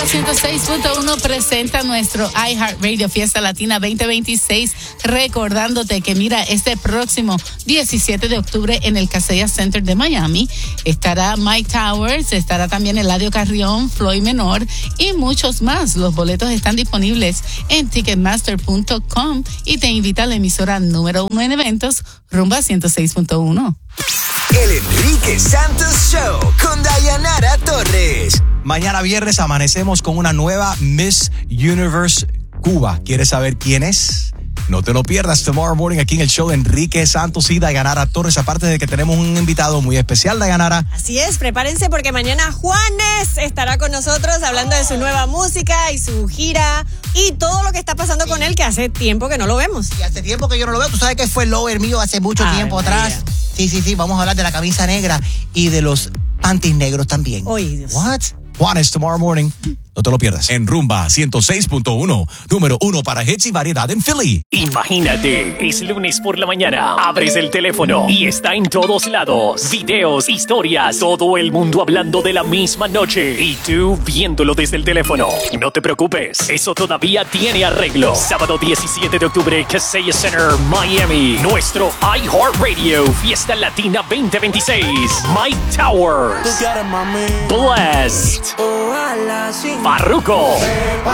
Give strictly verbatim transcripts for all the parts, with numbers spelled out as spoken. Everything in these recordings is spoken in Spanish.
Rumba ciento seis punto uno presenta nuestro iHeartRadio Fiesta Latina veinte veintiséis, recordándote que mira, este próximo diecisiete de octubre en el Kaseya Center de Miami estará Mike Towers, estará también Eladio Carrión, Floyd Menor y muchos más. Los boletos están disponibles en ticketmaster punto com y te invita a la emisora número uno en eventos, Rumba ciento seis punto uno. El Enrique Santos Show con Dayanara Torres. Mañana viernes amanecemos con una nueva Miss Universe Cuba. ¿Quieres saber quién es? No te lo pierdas tomorrow morning aquí en el show de Enrique Santos y Dayanara Torres. Aparte de que tenemos un invitado muy especial, Dayanara. Así es, prepárense porque mañana Juanes estará con nosotros hablando de su nueva música y su gira y todo lo que está pasando con él, que hace tiempo que no lo vemos. Y hace tiempo que yo no lo veo. Tú sabes que fue el lover mío hace mucho Ay, tiempo María. atrás. Sí, sí, sí. Vamos a hablar de la camisa negra y de los panties negros también. Oye, Dios. What? Juanes tomorrow morning. No te lo pierdas. En Rumba ciento seis punto uno, número uno para hits y variedad en Philly. Imagínate, es lunes por la mañana, abres el teléfono y está en todos lados. Videos, historias, todo el mundo hablando de la misma noche y tú viéndolo desde el teléfono. No te preocupes, eso todavía tiene arreglo. Sábado diecisiete de octubre, Kaseya Center, Miami. Nuestro iHeartRadio Fiesta Latina veinte veintiséis. Mike Towers, Blessed, Farruko,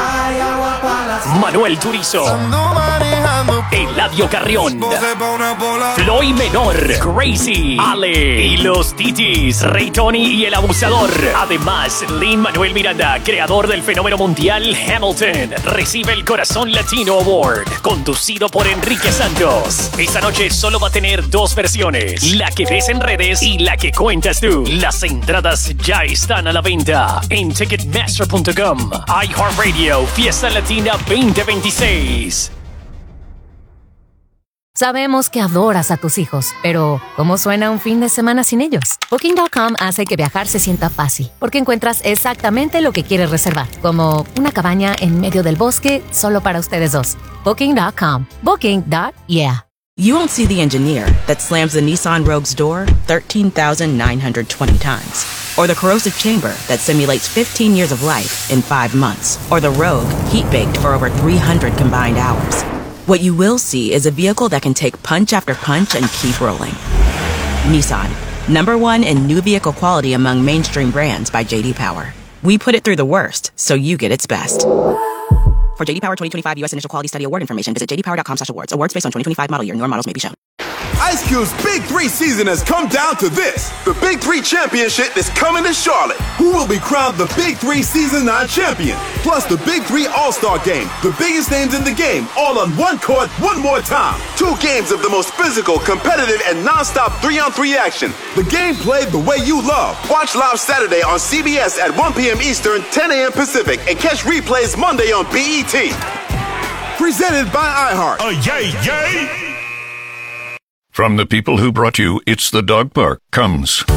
Manuel Turizo, Eladio Carrión, Floyd Menor, Crazy, Ale y los Titis, Ray Tony y el Abusador. Además, Lin-Manuel Miranda, creador del fenómeno mundial Hamilton, recibe el Corazón Latino Award, conducido por Enrique Santos. Esta noche solo va a tener dos versiones, la que ves en redes y la que cuentas tú. Las entradas ya están a la venta en ticketmaster punto com. iHeartRadio Fiesta Latina veinte veintiséis. Sabemos que adoras a tus hijos, pero ¿cómo suena un fin de semana sin ellos? Booking punto com hace que viajar se sienta fácil, porque encuentras exactamente lo que quieres reservar, como una cabaña en medio del bosque solo para ustedes dos. Booking punto com. Booking. Yeah. You won't see the engineer that slams the Nissan Rogue's door thirteen thousand nine hundred twenty times. Or the corrosive chamber that simulates fifteen years of life in five months. Or the Rogue heat-baked for over three hundred combined hours. What you will see is a vehicle that can take punch after punch and keep rolling. Nissan, number one in new vehicle quality among mainstream brands by J D Power. We put it through the worst, so you get its best. For J D Power twenty twenty-five U S Initial Quality Study Award information, visit j d power dot com slash awards. Awards based on twenty twenty-five model year. Newer models may be shown. Ice Cube's Big Three season has come down to this. The Big Three Championship is coming to Charlotte. Who will be crowned the Big Three Season nine champion? Plus the Big Three All-Star Game. The biggest names in the game, all on one court, one more time. Two games of the most physical, competitive, and non-stop three-on-three action. The game played the way you love. Watch live Saturday on C B S at one p.m. Eastern, ten a.m. Pacific, and catch replays Monday on B E T. Presented by iHeart. Oh, yay, yay! From the people who brought you It's the Dog Park comes